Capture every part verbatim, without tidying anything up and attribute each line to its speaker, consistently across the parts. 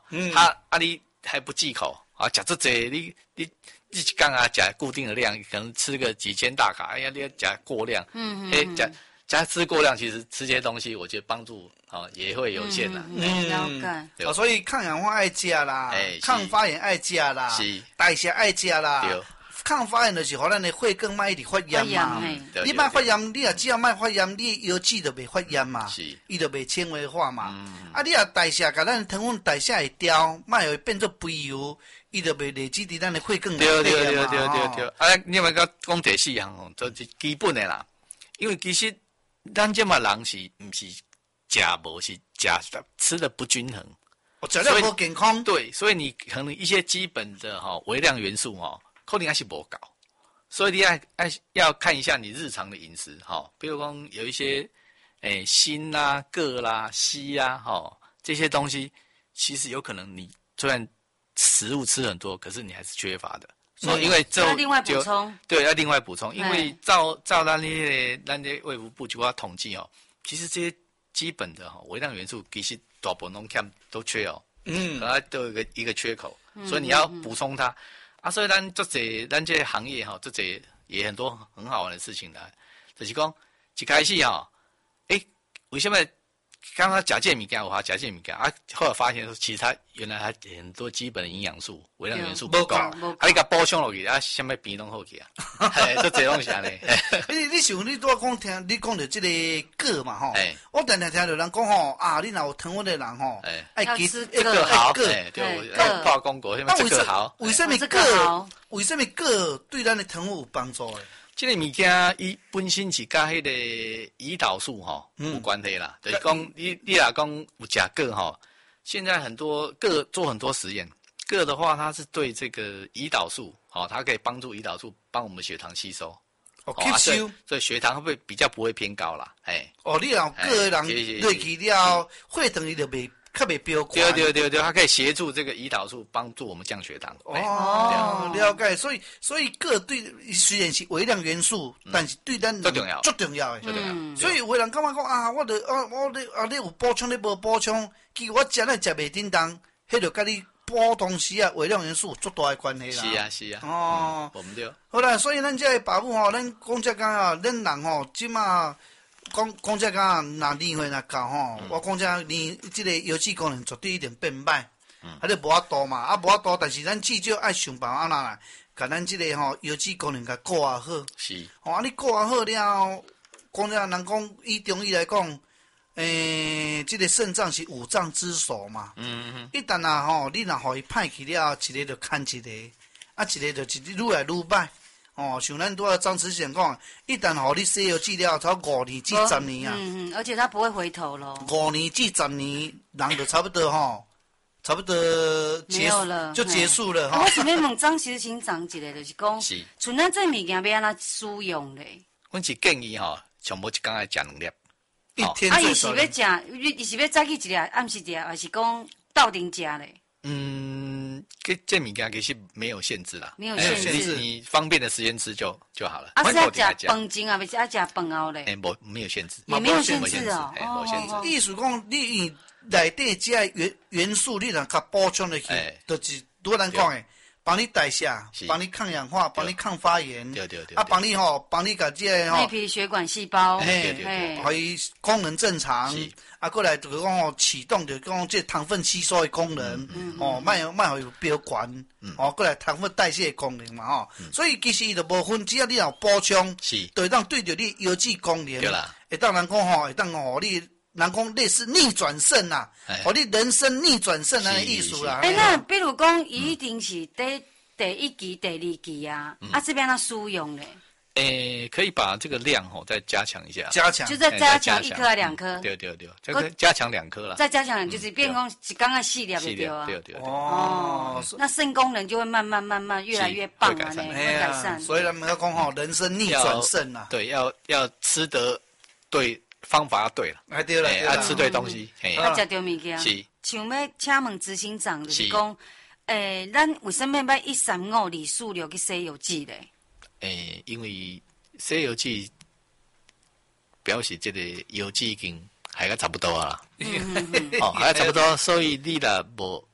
Speaker 1: 嗯，
Speaker 2: 他啊你还不忌口啊，吃这这你你你一天啊吃固定的量，可能吃个几千大卡，哎呀你要吃过量，
Speaker 1: 嗯
Speaker 2: 哎吃加吃过量，其实吃这些东西，我觉得帮助啊也会有限的。
Speaker 1: 嗯，了解。哦，所以抗氧化爱吃啦，欸、抗发炎爱吃啦，是代谢爱吃啦。对。抗发炎就是互咱的血管莫一直发炎嘛。你莫发炎，你若只要莫发炎，你油脂就袂发炎嘛。是。伊就袂纤维化嘛。嗯、啊，你若代谢，甲咱糖分代谢会掉，莫会变做肥油，伊就袂累积伫咱的血管内底嘛。对对对对对对。
Speaker 2: 啊，你咪讲讲第四项哦，就是基本的啦，因为其实。咱这嘛人是不是吃无是吃吃的不均衡，
Speaker 1: 我吃了不健康。
Speaker 2: 对，所以你可能一些基本的哈、哦、微量元素哦，可能还是不高，所以你要要要看一下你日常的饮食哈、哦，比如说有一些诶锌啦、铬啦、硒啦哈、哦、这些东西，其实有可能你虽然食物吃很多，可是你还是缺乏的。所以因为这
Speaker 3: 要另外补充，
Speaker 2: 对，要另外补充，因为照照咱那些咱这卫福部就要统计哦，其实这些基本的哈、哦、微量元素其实大部分都欠都缺哦，嗯，它都有一个一个缺口，所以你要补充它、嗯、啊。所以咱这些咱这些行业哈、哦，这些也很多很好玩的事情的，就是讲一开始哈、哦，诶，为什么？刚刚假借物件，我话假借物件啊，后来发现说，其实它原来它很多基本的营养素、微量元素不够，啊，你甲补充落去，啊，什么病拢好去啊，嘿，都这拢是安尼。
Speaker 1: 你你想你拄仔讲听，你讲到这个铬嘛吼，我常常听到人讲吼，啊，你若有糖分的人吼，
Speaker 3: 爱吃
Speaker 2: 铬好，对，铬报公果，什么铬好？
Speaker 1: 为什么铬？为什么铬对咱的糖分有帮助的？
Speaker 2: 这个物件伊本身是甲迄个胰岛素吼、嗯、有关系啦，就是讲你你若讲有食铬吼，现在很多铬做很多实验，铬的话它是对这个胰岛素，哦，它可以帮助胰岛素帮我们血糖吸收，
Speaker 1: 哦，吸收、啊，
Speaker 2: 所以血糖会不会比较不会偏高啦？哎，
Speaker 1: 哦，你若铬的人落去了，血糖伊就袂。特别标高，
Speaker 2: 对对对对，它可以协助这个胰岛素，帮助我们降血糖。
Speaker 1: 哦，了解。所以所以铬对虽然是微量元素，嗯、但是对咱
Speaker 2: 最重要，
Speaker 1: 最重要的。
Speaker 2: 最重要。嗯、
Speaker 1: 所以有的人感觉讲啊，我得啊，我咧啊，你有补充，你无补充，其实我食咧食袂叮当，迄就甲你补充时啊，微量元素有足大的关系啦。
Speaker 2: 是啊是啊。
Speaker 1: 哦，
Speaker 2: 我们对。
Speaker 1: 好啦，所以咱这个爸母吼，咱讲这讲啊，咱人吼，即马。讲讲这个，若年岁若到吼，嗯、我讲这年这个油脂功能绝对一定变歹，嗯，啊，你无法度嘛，啊，无法度，但是咱至少爱想办法安那来，甲咱这个吼油脂功能甲顾啊好，
Speaker 2: 是，
Speaker 1: 哦，啊，你顾啊好了，讲这人讲以中医来讲，诶、欸，这个肾脏是五脏之首嘛，嗯嗯，一旦啊吼，你若互伊歹去了，一个就看一个，啊，一个就一愈来愈歹。哦，像咱拄仔张慈贤讲，一旦互你西药治疗，超五年至十年啊。
Speaker 3: 嗯嗯，而且他不会回头咯。
Speaker 1: 五年至十年，人就差不多吼，差不多结束了，就结束了哈。
Speaker 3: 我想要问张慈贤长一个，就是讲，像咱这物件要安怎使用咧？
Speaker 2: 阮是建议吼，上无一工爱食两粒。
Speaker 1: 一天
Speaker 3: 啊，伊是要食，伊是要早起一粒，暗时一粒，还是讲斗阵食咧？
Speaker 2: 嗯，这这物件其实没有限制啦，
Speaker 3: 没有限制，
Speaker 2: 你方便的时间吃就就好了。
Speaker 3: 啊，是要吃饭前啊，还是要吃饭后咧？
Speaker 2: 哎，没没有限制，
Speaker 3: 也没有限制哦，
Speaker 2: 哎，没限制。
Speaker 1: 意思讲，你内底这元元素，你若甲补充入去，就是多咱讲诶，帮你代谢，帮你抗氧化，帮你抗发炎，
Speaker 2: 对对对，
Speaker 1: 啊，帮你吼，帮你甲这个吼
Speaker 3: 内皮血管细胞，
Speaker 2: 对对对，
Speaker 1: 可以功能正常。啊，过来就是讲哦，启动就是讲这糖分吸收的功能，嗯、哦，卖卖互有标悬，嗯、哦，过来糖分代谢的功能嘛，吼、嗯，所以其实伊就无分，只要你有补充，是，就会当对着你油脂功能，
Speaker 2: 对啦，
Speaker 1: 会当人讲吼，会当吼你，人讲类似逆转胜啦，哦，你人生逆转胜那个意思啦。
Speaker 3: 哎，那比如讲，伊一定是第第一期、第二期啊，嗯、啊这边哪使用咧？
Speaker 2: 诶，可以把这个量吼再加强一下，
Speaker 1: 加强，
Speaker 3: 就再加强一颗还两颗，
Speaker 2: 对对对，这个加强两颗了，
Speaker 3: 再加强就是变成一刚刚细粒的对啊，
Speaker 2: 对对对，
Speaker 3: 哦，那肾功能就会慢慢慢慢越来越棒啊，会改善。
Speaker 1: 所以他们要讲吼，人生逆转胜啊，
Speaker 2: 对，要要吃得对，方法要对了，
Speaker 1: 哎对了，
Speaker 2: 要吃对东西，
Speaker 3: 要吃对物件，
Speaker 2: 是。
Speaker 3: 想要请问执行长就是讲，诶，咱为什么要一三五二四六去洗油剂咧？
Speaker 2: 诶，因为洗油剂表示这个油剂已经还个差不多啊啦，哦，还差不多，所以你若无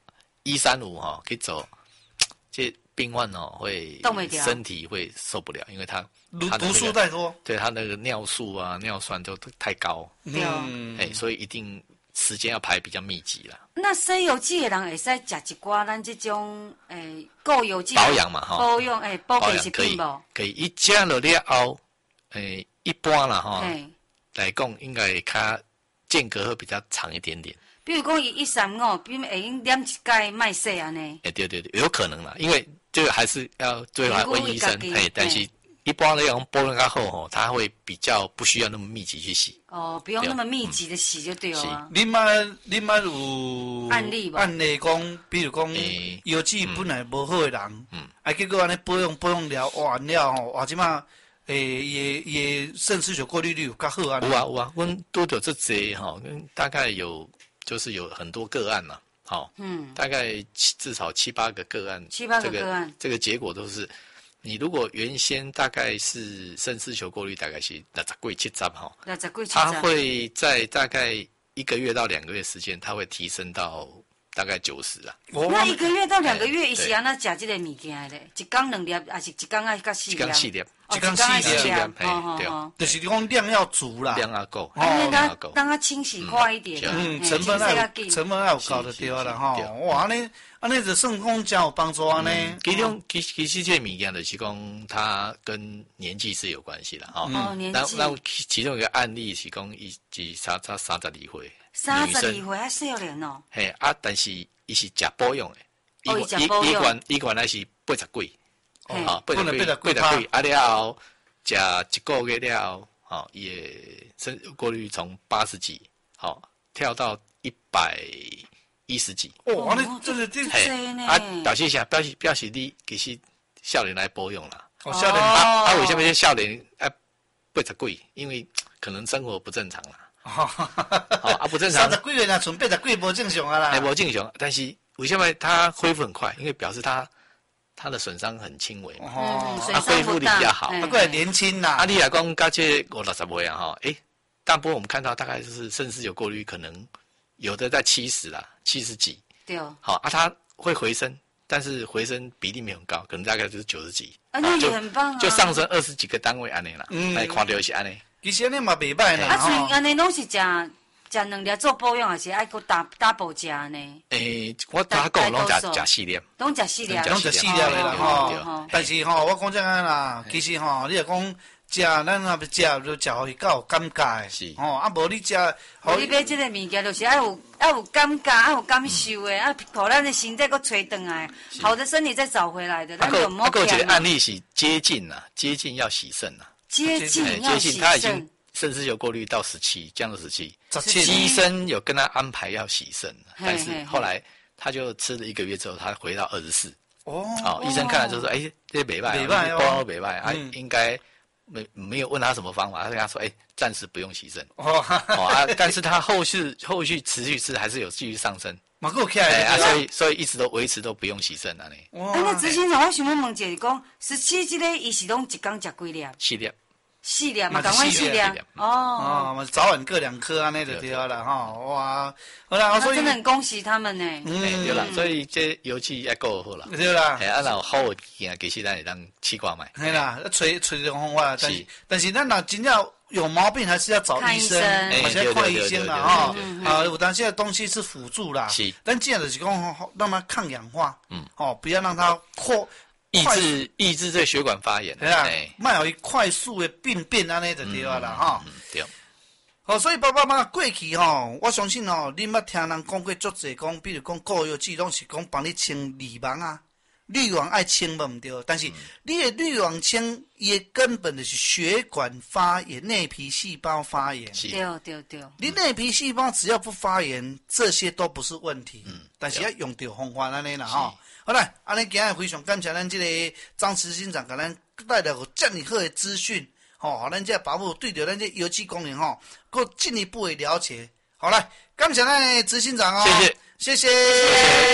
Speaker 2: 一三五哈去走，这病患哦会身体会受不了，因为他
Speaker 1: 毒毒素太多，
Speaker 2: 对他那个尿素啊、尿酸都太高，嗯，哎，所以一定时间要排比较密集啦。
Speaker 3: 那西药剂的人会使食一寡咱这种诶固有剂
Speaker 2: 保养嘛哈，
Speaker 3: 保养诶保健食品无？
Speaker 2: 可以，一加了了后，诶一般啦哈，来讲应该较间隔会比较长一点点。
Speaker 3: 比如讲，伊一三五，比如会用念一盖卖洗安尼。
Speaker 2: 哎，对对对，有可能啦，因为这个还是要最后问医生。哎，但是一般来讲，保养较好吼，他会比较不需要那么密集去洗。
Speaker 3: 哦，不用那么密集的洗就对了啊。
Speaker 1: 你妈，你妈有
Speaker 3: 案例吧？
Speaker 1: 案例讲，比如讲，药剂本来无好的人，嗯，啊，结果安尼保养保养了，哇了吼，哇即马。诶，也也肾失血过滤率有较好啊。
Speaker 2: 有啊有啊，阮拄着这些哈，大概有就是有很多个案嘛，好，嗯，大概至少七八个个案，
Speaker 3: 七八个个案，
Speaker 2: 这个结果都是，你如果原先大概是肾失血过滤大概是六十几七十哈，
Speaker 3: 六十几七十，
Speaker 2: 它会在大概一个月到两个月时间，它会提升到大概九十啊。
Speaker 3: 那一个月到两个月，伊是安那食这个物件嘞？一缸两粒，还是一缸爱甲四粒？
Speaker 2: 一缸四粒。
Speaker 1: 一缸四粒，
Speaker 2: 对，
Speaker 1: 就是讲量要足啦，
Speaker 2: 量要够，
Speaker 3: 量要够，让它清洗快一点。
Speaker 1: 嗯，成分要成分要高就对啦吼。哇，安尼安尼就算讲真有帮助安尼。
Speaker 2: 其中其其实这物件就是讲它跟年纪是有关系的哈。
Speaker 3: 哦，年纪。
Speaker 2: 那那其中一个案例是讲伊是三三三十二岁，
Speaker 3: 三十二岁还少年哦。
Speaker 2: 嘿啊，但是伊是食保养的，
Speaker 3: 伊伊伊
Speaker 2: 管伊管那是八十几。
Speaker 1: 哦，八十几，
Speaker 2: 八十几，啊了后，食一个月了后，哦，也生过滤从八十几，好跳到一百一十几。
Speaker 1: 哦，那这是这
Speaker 3: 这呢？
Speaker 2: 啊，表示啥？表示表示你其实少年来保养啦。
Speaker 1: 哦，少年
Speaker 2: 啊啊，为什么是少年啊八十几？因为可能生活不正常啦。哦，啊不正常。
Speaker 1: 三十几岁啦，从八十几不正常啊啦。
Speaker 2: 哎，不正常，但是为什么它恢复很快？因为表示它。他的损伤很轻微嘛，
Speaker 3: 哦，
Speaker 2: 他恢复力比较好，
Speaker 1: 他过来年轻呐。
Speaker 2: 阿丽来讲，刚才我六十岁啊哈，诶，但不过我们看到大概就是肾失血过滤可能有的在七十啦，七十几，
Speaker 3: 对哦，
Speaker 2: 好啊，它会回升，但是回升比例没有很高，可能大概就是九十几，
Speaker 3: 啊，那也很棒啊，
Speaker 2: 就上升二十几个单位安尼啦，嗯，来看到是安尼，
Speaker 1: 其实安尼嘛袂歹啦，
Speaker 3: 啊，所以安尼拢是食。食两粒做保养，还是爱搁打打补食呢？
Speaker 2: 诶，我大讲拢食食四粒，
Speaker 3: 拢食四粒，
Speaker 1: 拢食四粒的啦吼。但是吼，我讲这样啦，其实吼，你若讲食，咱若要食，就食互伊较有感觉。
Speaker 2: 是
Speaker 1: 吼，啊无你食，
Speaker 3: 你买这个物件，就是爱有爱有感觉，爱有感受的，啊，互咱的身体搁吹转来，好的身体再找回来的。
Speaker 2: 那个那个这个案例是接近呐，接近要洗肾呐，
Speaker 3: 接近要洗肾。
Speaker 2: 肾失血过滤到十七，降到十七。
Speaker 1: 七，
Speaker 2: 医生有跟他安排要洗肾，但是后来他就吃了一个月之后，他回到二十四。哦，好，医生看了就说：“哎，这北拜，
Speaker 1: 北拜哦，
Speaker 2: 包北拜啊，应该没没有问他什么方法，他跟他说：哎，暂时不用洗肾。哦，啊，但是他后续后续持续吃还是有继续上升。
Speaker 1: 马够起来
Speaker 2: 啊，所以所以一直都维持都不用洗肾啊呢。
Speaker 3: 哎，那执行长，我想要问一下，讲十七这个伊是拢一缸食几粒？
Speaker 2: 四粒。
Speaker 3: 四粒嘛，赶快四粒哦
Speaker 1: 哦，早晚各两颗啊，那就对了哈。哇，好啦，所以
Speaker 3: 真的很恭喜他们呢。
Speaker 2: 嗯，对啦，所以这油漆也够好了。
Speaker 1: 对啦，
Speaker 2: 哎，啊，然后好的件其实咱会当试看卖。
Speaker 1: 对啦，吹吹这种方法，但是但是咱若真正有毛病，还是要找医生，而且看医生啦哈。啊，有当现在东西是辅助啦，
Speaker 2: 是，
Speaker 1: 但这样就是讲让它抗氧化，嗯，哦，不要让它扩。
Speaker 2: 抑制抑制这血管发炎，
Speaker 1: 对啊，卖有快速的病变安尼就对啊啦哈。
Speaker 2: 对。
Speaker 1: 好，所以爸爸妈妈过去吼，我相信吼，你捌听人讲过足济讲，比如讲固有剂拢是讲帮你清滤网啊，滤网爱清无毋对，但是你的滤网清，伊的根本就是血管发炎、内皮细胞发炎。
Speaker 3: 对对对。
Speaker 1: 你内皮细胞只要不发炎，这些都不是问题。嗯。但是要用对方法安尼啦吼。好啦，安尼今日非常感谢咱这个张执行长，给咱带来有这么好的资讯，吼，好，咱这保姆对着咱这油漆功能吼，够进一步的了解。好来，感谢咱的执行长哦，
Speaker 2: 谢谢，
Speaker 1: 谢谢。